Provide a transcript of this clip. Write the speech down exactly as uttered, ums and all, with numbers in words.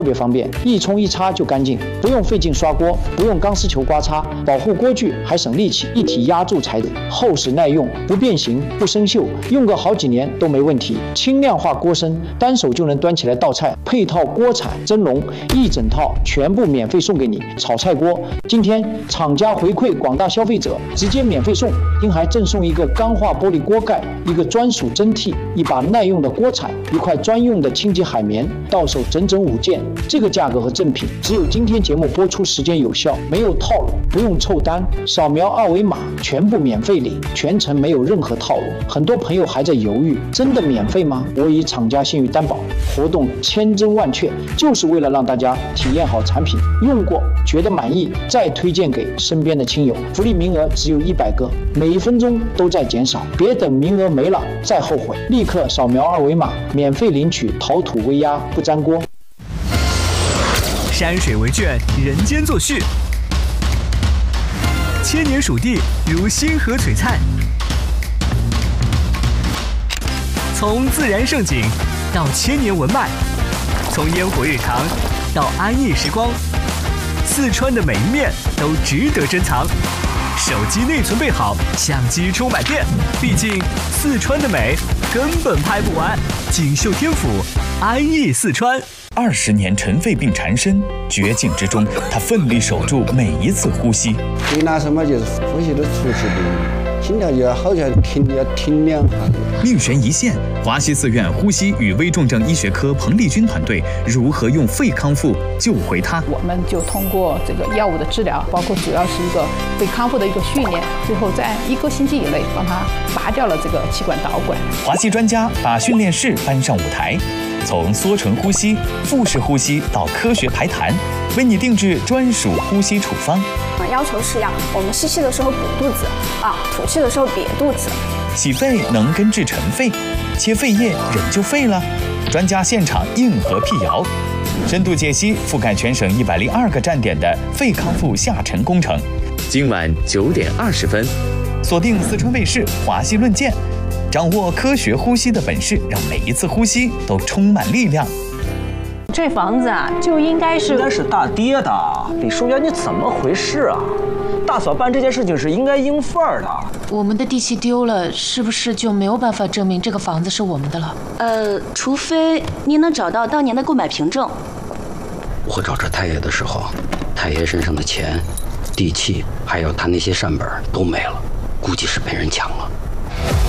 特别方便，一冲一擦就干净，不用费劲刷锅，不用钢丝球刮擦，保护锅具还省力气。一体压铸材质，厚实耐用，不变形不生锈，用个好几年都没问题。轻量化锅身，单手就能端起来倒菜，配套锅铲、蒸笼，一整套全部免费送给你。炒菜锅，今天厂家回馈广大消费者，直接免费送，并还赠送一个钢化玻璃锅盖，一个专属蒸屉，一把耐用的锅铲，一块专用的清洁海绵，到手整整五件。这个价格和赠品只有今天节目播出时间有效，没有套路，不用凑单，扫描二维码全部免费领，全程没有任何套路。很多朋友还在犹豫，真的免费吗？我以厂家信誉担保，活动千真万确，就是为了让大家体验好产品，用过觉得满意，再推荐给身边的亲友。福利名额只有一百个，每一分钟都在减少，别等名额没了再后悔，立刻扫描二维码，免费领取陶土微压不粘锅。 山水为卷，人间作序。千年蜀地如星河璀璨，从自然盛景到千年文脉，从烟火日常到安逸时光，四川的每一面都值得珍藏。手机内存备好，相机充满电，毕竟四川的美根本拍不完。锦绣天府，安逸四川。 二十年尘肺病缠身，绝境之中，他奋力守住每一次呼吸。 最拿什么就是呼吸都出气不，心跳就要好像停要停两下。 命悬一线，华西四院呼吸与危重症医学科彭丽君团队如何用肺康复救回他？ 我们就通过这个药物的治疗，包括主要是一个肺康复的一个训练，最后在一个星期以内帮他拔掉了这个气管导管。 华西专家把训练室搬上舞台。从缩唇呼吸、腹式呼吸到科学排痰，为你定制专属呼吸处方。 要求是要我们吸气的时候鼓肚子，啊，吐气的时候瘪肚子。 洗肺能根治尘肺，切肺叶人就废了。专家现场硬核辟谣，深度解析覆盖全省一百零二个站点的肺康复下沉工程。今晚九点二十分，锁定四川卫视《华西论剑》。掌握科学呼吸的本事，让每一次呼吸都充满力量。 这房子啊，就应该是应该是大爹的。李书媛，你怎么回事啊？大嫂办这件事情是应该应份儿的。 我们的地契丢了，是不是就没有办法证明这个房子是我们的了？ 呃，除非您能找到当年的购买凭证。 我找着太爷的时候，太爷身上的钱、地契，还有他那些善本都没了，估计是被人抢了。